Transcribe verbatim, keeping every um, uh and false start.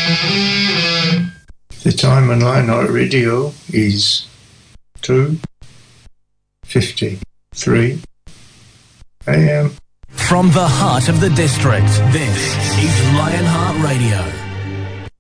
The time on Lionheart Radio is two fifty-three a m. From the heart of the district, this is Lionheart Radio.